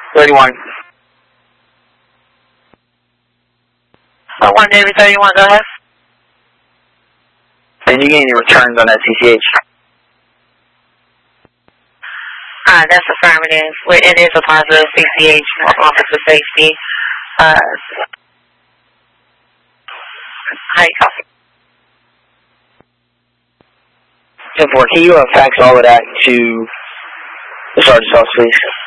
31. 1 Navy 31, go ahead. Did you get any returns on that CCH? That's affirmative. It is a positive CCH, officer safety. Hi, copy. 10-4, can you fax all of that to the sergeant's office, please?